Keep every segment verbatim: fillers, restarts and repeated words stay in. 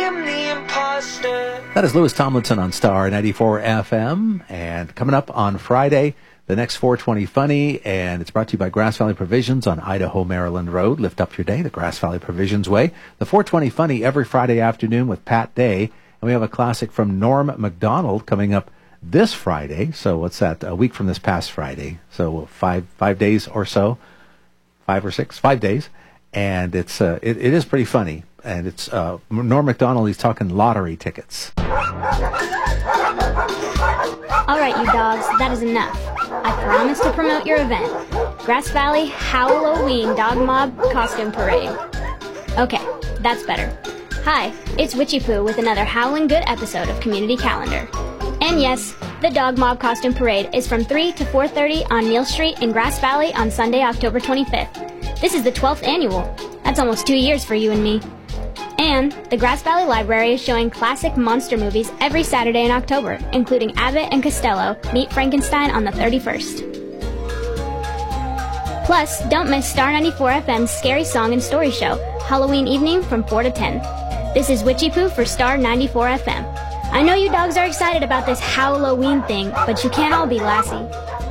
am the imposter. That is Louis Tomlinson on Star ninety-four F M. And coming up on Friday, the next four twenty Funny, and it's brought to you by Grass Valley Provisions on Idaho, Maryland Road. Lift up your day the Grass Valley Provisions way. The four twenty Funny every Friday afternoon with Pat Day. And we have a classic from Norm Macdonald coming up this Friday. So what's that? A week from this past Friday. So five five days or so. Five or six? Five days. And it's uh, it, it is pretty funny. And it's uh, Norm Macdonald, he's talking lottery tickets. All right, you dogs, that is enough. I promise to promote your event. Grass Valley Halloween Dog Mob Costume Parade. Okay, that's better. Hi, it's Witchy Poo with another howling good episode of Community Calendar. And yes, the Dog Mob Costume Parade is from three to four thirty on Neal Street in Grass Valley on Sunday, October twenty-fifth. This is the twelfth annual. That's almost two years for you and me. And the Grass Valley Library is showing classic monster movies every Saturday in October, including Abbott and Costello Meet Frankenstein on the thirty-first. Plus, don't miss Star ninety-four F M's Scary Song and Story Show, Halloween evening from four to ten. This is Witchy Poo for Star ninety-four F M. I know you dogs are excited about this Halloween thing, but you can't all be Lassie.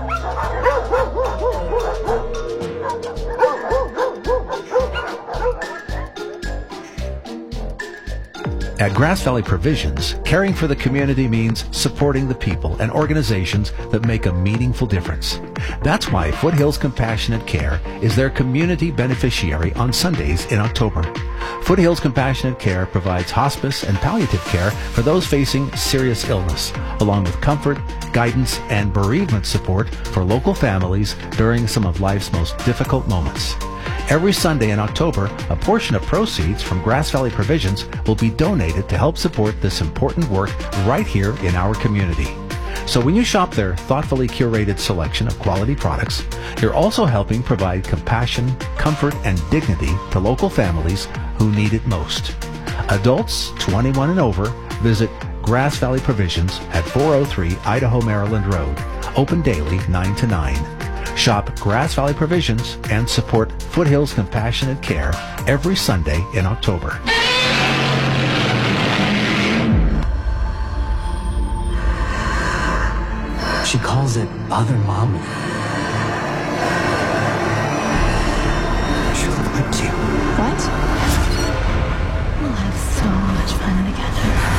At Grass Valley Provisions, caring for the community means supporting the people and organizations that make a meaningful difference. That's why Foothills Compassionate Care is their community beneficiary on Sundays in October. Foothills Compassionate Care provides hospice and palliative care for those facing serious illness, along with comfort, guidance, and bereavement support for local families during some of life's most difficult moments. Every Sunday in October, a portion of proceeds from Grass Valley Provisions will be donated to help support this important work right here in our community. So when you shop their thoughtfully curated selection of quality products, you're also helping provide compassion, comfort, and dignity to local families who need it most. Adults twenty-one and over, visit Grass Valley Provisions at four oh three Idaho, Maryland Road. Open daily nine to nine. Shop Grass Valley Provisions and support Foothills Compassionate Care every Sunday in October. She calls it Other Mommy. She looked like you. What? We'll have so much fun together.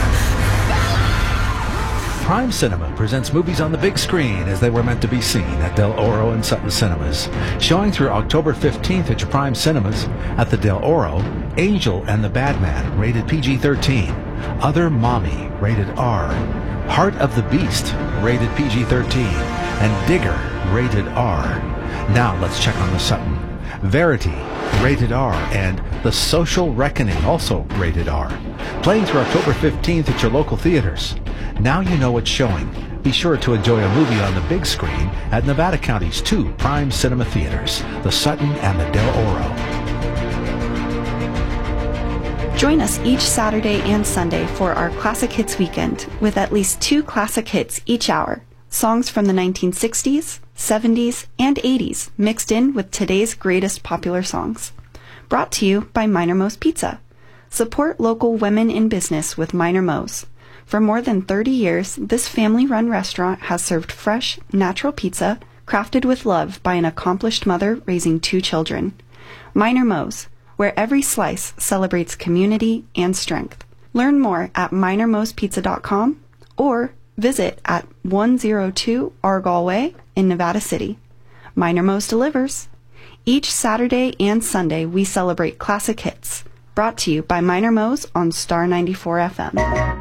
Prime Cinema presents movies on the big screen as they were meant to be seen at Del Oro and Sutton Cinemas. Showing through October fifteenth at your Prime Cinemas at the Del Oro, Angel and the Bad Man, rated P G thirteen. Other Mommy, rated R. Heart of the Beast, rated P G thirteen. And Digger, rated R. Now let's check on the Sutton. Verity, rated R. And The Social Reckoning, also rated R. Playing through October fifteenth at your local theaters. Now you know what's showing. Be sure to enjoy a movie on the big screen at Nevada County's two Prime Cinema theaters, the Sutton and the Del Oro. Join us each Saturday and Sunday for our Classic Hits Weekend with at least two classic hits each hour. Songs from the nineteen sixties, seventies, and eighties mixed in with today's greatest popular songs. Brought to you by Minor Moe's Pizza. Support local women in business with Minor Moe's. For more than thirty years, this family-run restaurant has served fresh, natural pizza crafted with love by an accomplished mother raising two children. Minor Moe's, where every slice celebrates community and strength. Learn more at minor moes pizza dot com or visit at one oh two Argall Way in Nevada City. Minor Moe's delivers. Each Saturday and Sunday, we celebrate classic hits. Brought to you by Minor Moe's on Star ninety-four F M.